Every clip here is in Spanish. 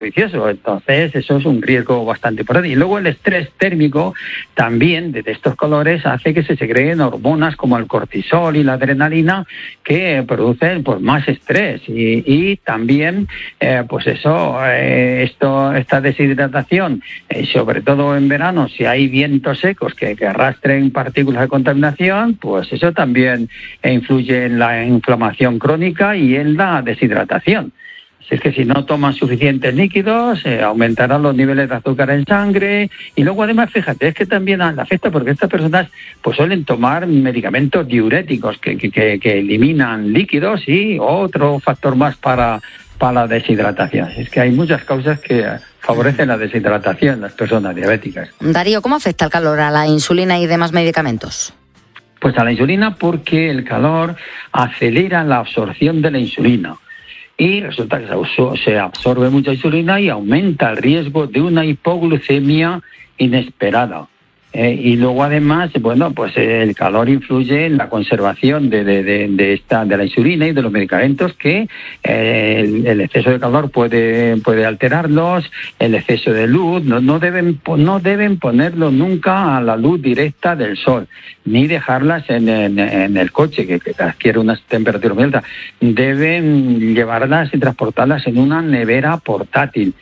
vicioso. Entonces eso es un riesgo bastante importante. Y luego el estrés térmico también de estos colores hace que se segreguen hormonas como el cortisol y la adrenalina que producen pues más estrés y también pues eso esta deshidratación sobre todo en verano si hay vientos secos que arrastren partículas de contaminación, pues eso también influye en la inflamación crónica y en la deshidratación. Es que si no toman suficientes líquidos, aumentarán los niveles de azúcar en sangre y luego además, fíjate, es que también afecta porque estas personas pues suelen tomar medicamentos diuréticos que eliminan líquidos y otro factor más para la deshidratación. Es que hay muchas causas que favorecen la deshidratación en las personas diabéticas. Darío, ¿cómo afecta el calor a la insulina y demás medicamentos? Pues a la insulina porque el calor acelera la absorción de la insulina. Y resulta que se absorbe mucha insulina y aumenta el riesgo de una hipoglucemia inesperada. Y luego además, bueno, pues el calor influye en la conservación de la insulina y de los medicamentos que el exceso de calor puede alterarlos, el exceso de luz, no deben ponerlo nunca a la luz directa del sol, ni dejarlas en el coche que adquiere una temperatura muy alta. Deben llevarlas y transportarlas en una nevera portátil.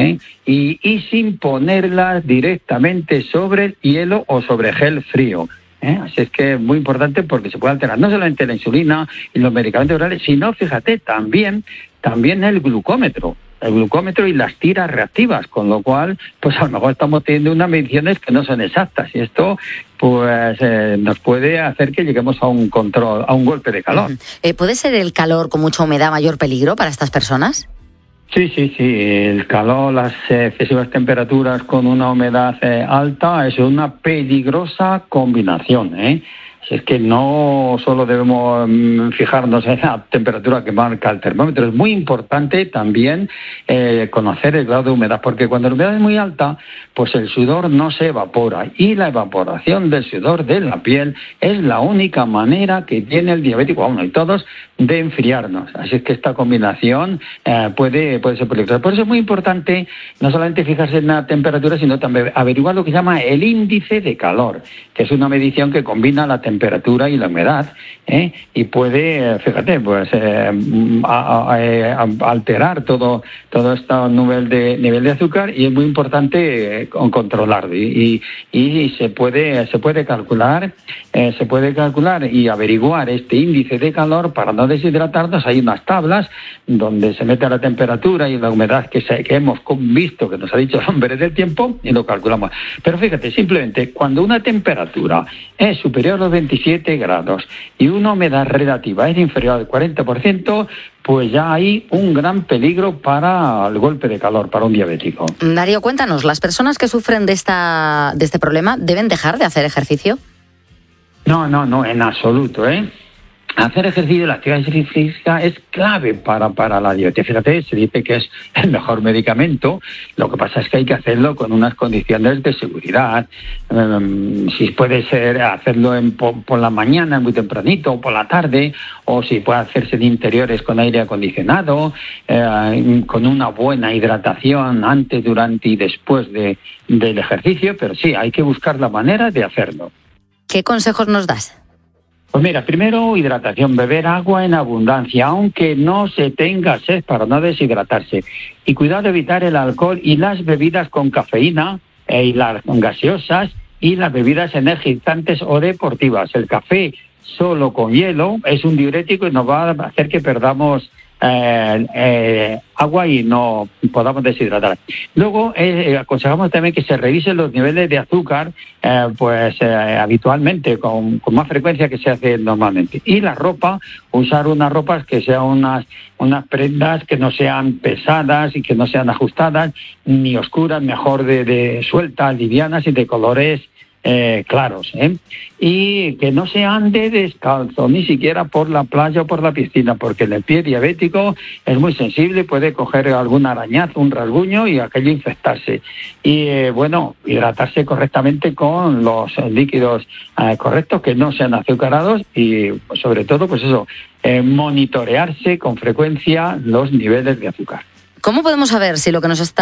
Y sin ponerlas directamente sobre el hielo o sobre gel frío. Así es que es muy importante porque se puede alterar no solamente la insulina y los medicamentos orales, sino, fíjate, también el glucómetro y las tiras reactivas, con lo cual, pues a lo mejor estamos teniendo unas mediciones que no son exactas y esto pues nos puede hacer que lleguemos a un golpe de calor. ¿Puede ser el calor con mucha humedad mayor peligro para estas personas? Sí. El calor, las excesivas temperaturas con una humedad alta es una peligrosa combinación, Es que no solo debemos fijarnos en la temperatura que marca el termómetro, es muy importante también conocer el grado de humedad, porque cuando la humedad es muy alta, pues el sudor no se evapora y la evaporación del sudor de la piel es la única manera que tiene el diabético, y todos, de enfriarnos. Así es que esta combinación puede ser peligrosa. Por eso es muy importante no solamente fijarse en la temperatura, sino también averiguar lo que se llama el índice de calor, que es una medición que combina la temperatura y la humedad, y puede, fíjate, pues alterar todo este nivel de azúcar, y es muy importante controlarlo y se puede calcular y averiguar este índice de calor para no deshidratarnos. Hay unas tablas donde se mete la temperatura y la humedad que hemos visto, que nos ha dicho el hombre del tiempo, y lo calculamos. Pero fíjate, simplemente cuando una temperatura es superior a los 27 grados y una humedad relativa es inferior al 40%, pues ya hay un gran peligro para el golpe de calor, para un diabético. Darío, cuéntanos, ¿las personas que sufren de este problema deben dejar de hacer ejercicio? No, en absoluto, Hacer ejercicio, la actividad física es clave para la diabetes. Fíjate, se dice que es el mejor medicamento. Lo que pasa es que hay que hacerlo con unas condiciones de seguridad. Si puede ser hacerlo por la mañana, muy tempranito, o por la tarde, o si puede hacerse en interiores con aire acondicionado, con una buena hidratación antes, durante y después del ejercicio. Pero sí, hay que buscar la manera de hacerlo. ¿Qué consejos nos das? Pues mira, primero hidratación, beber agua en abundancia, aunque no se tenga sed, para no deshidratarse. Y cuidado de evitar el alcohol y las bebidas con cafeína, y las gaseosas y las bebidas energizantes o deportivas. El café solo con hielo es un diurético y nos va a hacer que perdamos agua y no podamos deshidratar. Luego aconsejamos también que se revisen los niveles de azúcar habitualmente, con más frecuencia que se hace normalmente. Y la ropa, usar unas ropas que sean unas prendas que no sean pesadas y que no sean ajustadas ni oscuras, mejor de sueltas, livianas y de colores claros, y que no se ande descalzo ni siquiera por la playa o por la piscina, porque el pie diabético es muy sensible, puede coger algún arañazo, un rasguño y aquello infectarse. Y hidratarse correctamente con los líquidos correctos, que no sean azucarados, y sobre todo monitorearse con frecuencia los niveles de azúcar. ¿Cómo podemos saber si lo que nos está